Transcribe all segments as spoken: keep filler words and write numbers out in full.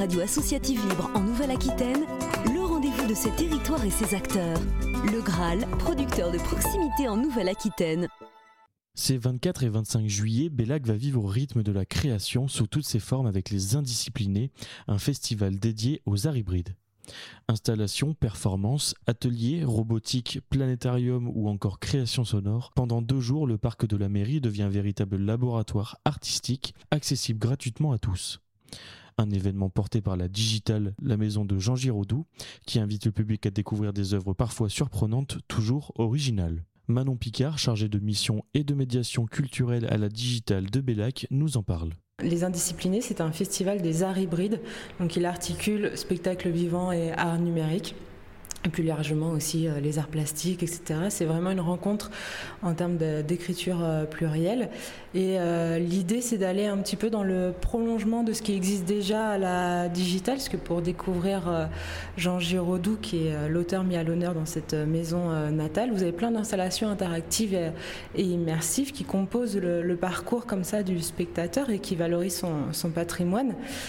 radios associatives libres en Nouvelle-Aquitaine, le rendez-vous de ces territoires et ses acteurs. Le Graal, producteur de proximité en Nouvelle-Aquitaine. Ces vingt-quatre et vingt-cinq juillet, Bellac va vivre au rythme de la création sous toutes ses formes avec les Indisciplinés, un festival dédié aux arts hybrides. Installations, performances, ateliers, robotique, planétarium ou encore création sonore, pendant deux jours, le parc de la mairie devient un véritable laboratoire artistique, accessible gratuitement à tous. Un événement porté par la Digitale, la maison de Jean Giraudoux, qui invite le public à découvrir des œuvres parfois surprenantes, toujours originales. Manon Picard, chargée de mission et de médiation culturelle à la Digitale de Bellac, nous en parle. Les Indisciplinés, c'est un festival des arts hybrides, donc il articule spectacle vivant et art numérique. Et plus largement aussi euh, les arts plastiques, et cetera. C'est vraiment une rencontre en termes de, d'écriture euh, plurielle. Et euh, l'idée, c'est d'aller un petit peu dans le prolongement de ce qui existe déjà à la Digitale, parce que pour découvrir euh, Jean Giraudoux, qui est euh, l'auteur mis à l'honneur dans cette maison euh, natale, vous avez plein d'installations interactives et, et immersives qui composent le, le parcours comme ça du spectateur et qui valorisent son, son patrimoine.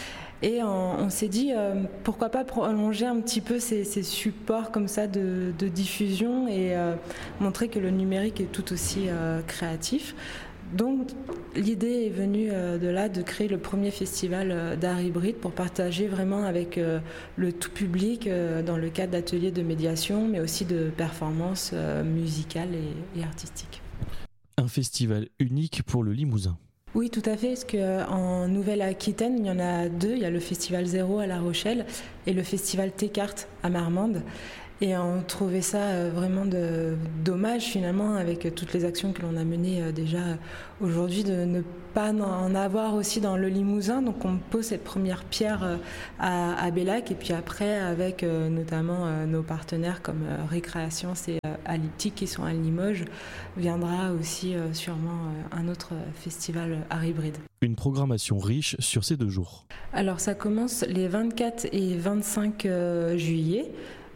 Et on, on s'est dit, euh, pourquoi pas prolonger un petit peu ces, ces supports comme ça de, de diffusion et euh, montrer que le numérique est tout aussi euh, créatif. Donc l'idée est venue euh, de là de créer le premier festival euh, d'art hybride pour partager vraiment avec euh, le tout public euh, dans le cadre d'ateliers de médiation, mais aussi de performances euh, musicales et, et artistiques. Un festival unique pour le Limousin. Oui, tout à fait, parce qu'en Nouvelle-Aquitaine, il y en a deux. Il y a le Festival Zéro à La Rochelle et le Festival T-Carte à Marmande. Et on trouvait ça vraiment de, dommage finalement, avec toutes les actions que l'on a menées déjà aujourd'hui, de ne pas en avoir aussi dans le Limousin. Donc on pose cette première pierre à, à Bellac, et puis après avec notamment nos partenaires comme Récréation et Alyptique qui sont à Limoges, viendra aussi sûrement un autre festival art hybride. Une programmation riche sur ces deux jours. Alors ça commence les vingt-quatre et vingt-cinq juillet,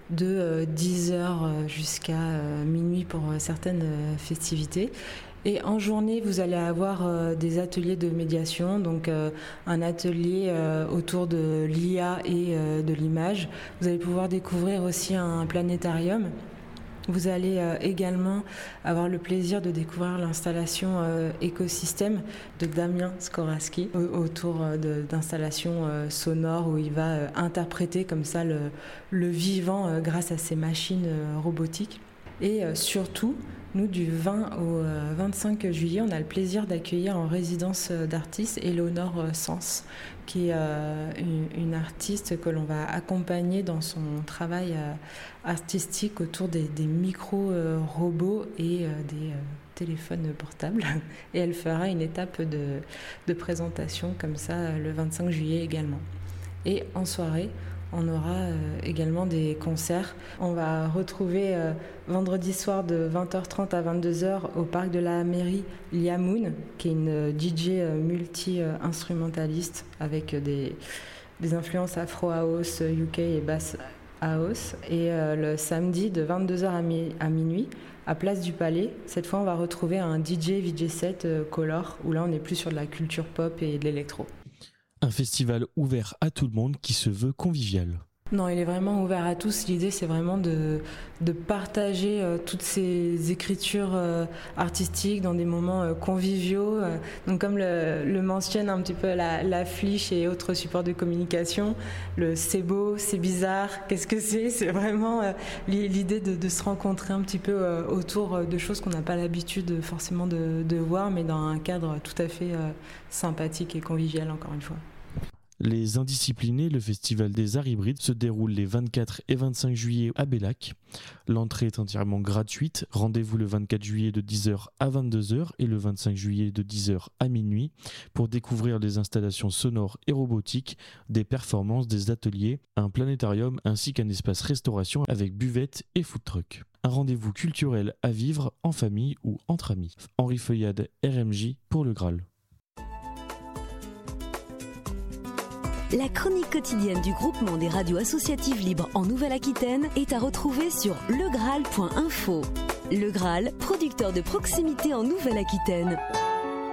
de dix heures jusqu'à minuit pour certaines festivités. Et en journée, vous allez avoir des ateliers de médiation, donc un atelier autour de l'I A et de l'image. Vous allez pouvoir découvrir aussi un planétarium. Vous allez euh, également avoir le plaisir de découvrir l'installation euh, écosystème de Damien Skoraski au- autour euh, de, d'installations euh, sonores où il va euh, interpréter comme ça le, le vivant euh, grâce à ces machines euh, robotiques. Et euh, surtout, nous, du vingt au euh, vingt-cinq juillet, on a le plaisir d'accueillir en résidence euh, d'artiste Éléonore euh, Sens, qui est euh, une, une artiste que l'on va accompagner dans son travail euh, artistique autour des, des micro-robots euh, et euh, des euh, téléphones portables. Et elle fera une étape de, de présentation comme ça euh, le vingt-cinq juillet également. Et en soirée, on aura euh, également des concerts. On va retrouver euh, vendredi soir de vingt heures trente à vingt-deux heures au parc de la mairie Lia Moon, qui est une D J euh, multi-instrumentaliste avec des, des influences afro house, U K et bass house. Et euh, le samedi de vingt-deux heures à, mi- à minuit, à Place du Palais, cette fois on va retrouver un D J V J set euh, color, où là on est plus sur de la culture pop et de l'électro. Un festival ouvert à tout le monde qui se veut convivial. Non, il est vraiment ouvert à tous. L'idée, c'est vraiment de, de partager euh, toutes ces écritures euh, artistiques dans des moments euh, conviviaux. Euh, donc, comme le, le mentionne un petit peu la, la Fliche et autres supports de communication, le c'est beau, c'est bizarre, qu'est-ce que c'est ? C'est vraiment euh, l'idée de, de se rencontrer un petit peu euh, autour de choses qu'on n'a pas l'habitude forcément de, de voir, mais dans un cadre tout à fait euh, sympathique et convivial, encore une fois. Les Indisciplinés, le festival des arts hybrides, se déroule les vingt-quatre et vingt-cinq juillet à Bellac. L'entrée est entièrement gratuite. Rendez-vous le vingt-quatre juillet de dix heures à vingt-deux heures et le vingt-cinq juillet de dix heures à minuit pour découvrir des installations sonores et robotiques, des performances, des ateliers, un planétarium ainsi qu'un espace restauration avec buvette et food truck. Un rendez-vous culturel à vivre en famille ou entre amis. Henri Feuillade, R M J pour le Graal. La chronique quotidienne du groupement des radios associatives libres en Nouvelle-Aquitaine est à retrouver sur legraal point info. Le Graal, producteur de proximité en Nouvelle-Aquitaine.